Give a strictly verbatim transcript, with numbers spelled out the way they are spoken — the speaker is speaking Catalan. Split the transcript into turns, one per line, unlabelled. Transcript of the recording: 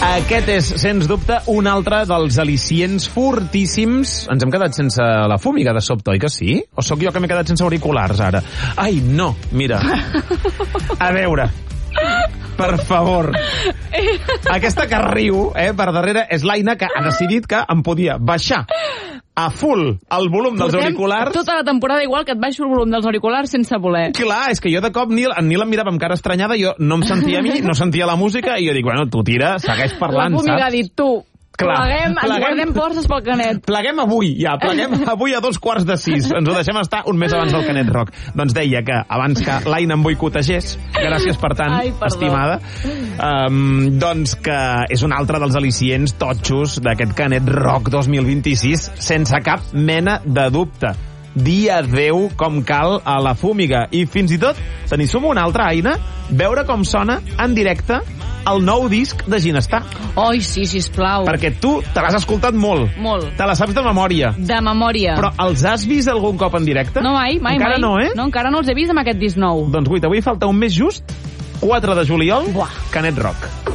Aquest és, sens dubte, un altre dels al·licients fortíssims. Ens hem quedat sense la fúmiga de sobte, oi que sí? O sóc jo que m'he quedat sense auriculars, ara? Ai, no, mira. A veure, per favor. Aquesta que riu, eh, per darrere, és l'Aina que ha decidit que em podia baixar a full el volum dels
Portem
auriculars.
tota la temporada igual que et baixo el volum dels auriculars sense voler.
Clar, és que jo de cop Nil, en Nil em mirava amb cara estranyada, jo no em sentia a mi, no sentia la música, i jo dic, bueno, tu tira, segueix parlant,
la
saps?
La fúmiga ha dit, tu,
Clar,
pleguem, ens guardem forces pel Canet.
Pleguem avui, ja, pleguem avui a dos quarts de sis. Ens ho deixem estar un mes abans del Canet Rock. Doncs deia que abans que l'Aina em boicotegés, gràcies per tant,
Ai,
estimada, um, doncs que és un altre dels al·licients totxos d'aquest Canet Rock dos mil vint-i-sis, sense cap mena de dubte. Dia deu com cal a la fúmiga. I fins i tot, te n'hi sumo una altra, Aina, veure com sona en directe el nou disc de Ginestar.
Oi, sí, sisplau.
Perquè tu te l'has escoltat molt.
Molt.
Te la saps de memòria.
De memòria.
Però els has vist algun cop en directe?
No, mai, mai,
encara
mai.
no, eh?
No, encara no els he vist amb aquest disc nou.
Doncs guaita, avui falta un mes just, quatre de juliol,
Buah.
Canet Rock.